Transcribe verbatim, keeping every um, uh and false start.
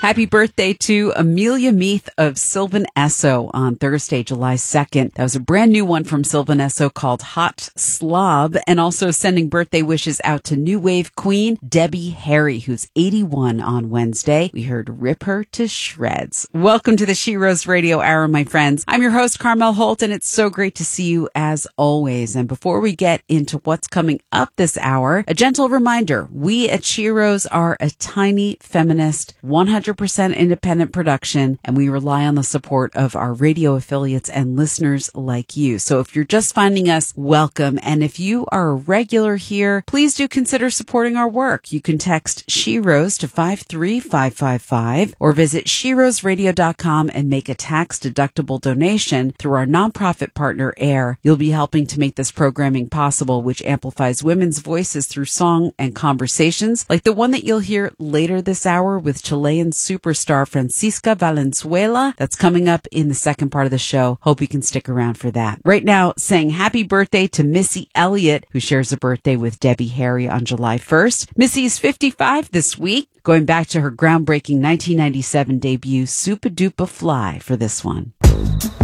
Happy birthday to Amelia Meath of Sylvan Esso on Thursday, July second. That was a brand new one from Sylvan Esso called Hot Slob. And also sending birthday wishes out to new wave queen Debbie Harry, who's eighty-one on Wednesday. We heard Rip Her to Shreds. Welcome to the She Rose Radio Hour, my friends. I'm your host, Carmel Holt, and it's so great to see you as always. And before we get into what's coming up this hour, a gentle reminder, we at She Rose are a tiny feminist, one hundred percent independent production, and we rely on the support of our radio affiliates and listeners like you. So if you're just finding us, welcome. And if you are a regular here, please do consider supporting our work. You can text She Rose to five three five five five or visit she rose radio dot com and make a tax-deductible donation through our nonprofit partner, AIR. You'll be helping to make this programming possible, which amplifies women's voices through song and conversations, like the one that you'll hear later this hour with Chilean superstar Francisca Valenzuela. That's coming up in the second part of the show. Hope you can stick around for that. Right now, saying happy birthday to Missy Elliott, who shares a birthday with Debbie Harry on July first. Missy is fifty-five this week, going back to her groundbreaking nineteen ninety-seven debut, Supa Dupa Fly, for this one.